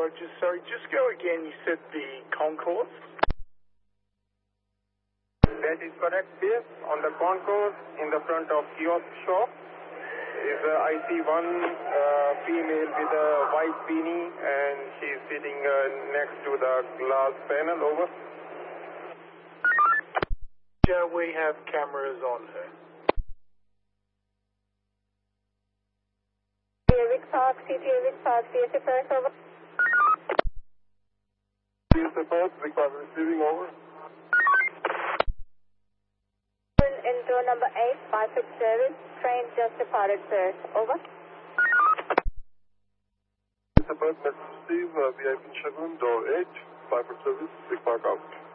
Rogers. Sorry, just go again. You said the concourse? That is correct, yes. On the concourse in the front of kiosk shop is I see one female with a white beanie and she's sitting next to the glass panel. Over. Yeah, we have cameras on her. Vic Park, Vic Park, CSA first, over. CSA first, Vic Park receiving, over. In door number 8, Byford service, train just departed, sir. Over. CSA first, message received, VIP Chevron, door 8, Byford service, Vic Park out.